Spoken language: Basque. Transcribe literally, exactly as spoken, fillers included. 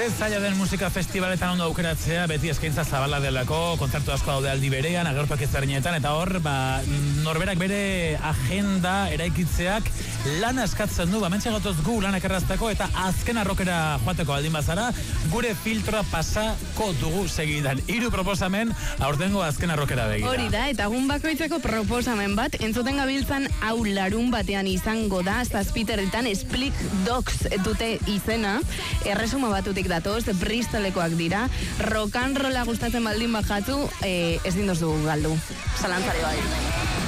Ze zaila den musika festivaletan ondo aukeratzea, beti eskaintza zabala delako, kontzertu asko daude aldi berean, agertuak ezberdinetan, eta hor, ba, norberak bere agenda eraikitzeak lan askatzen du, ba, mentxe gatoz gu lanak errazteko, eta azken arrokera joateko aldin bazara, gure filtroa pasako dugu segidan. Hiru proposamen, aurtengo azken arrokera begira. Hori da, eta egun bakoitzeko proposamen bat, entzuten gabiltzan hau larun batean izango da, zazpiterritan Split Dogs dute izena, erresuma batutik datoz, Bristolekoak dira, rock and rolla gustatzen baldin bajatu, eh, ez dindozu galdu. Zalantzari bai.